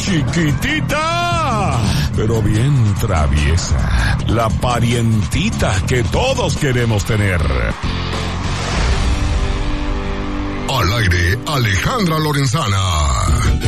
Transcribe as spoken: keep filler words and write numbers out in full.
chiquitita, pero bien traviesa. La parientita que todos queremos tener. Al aire, Alejandra Lorenzana.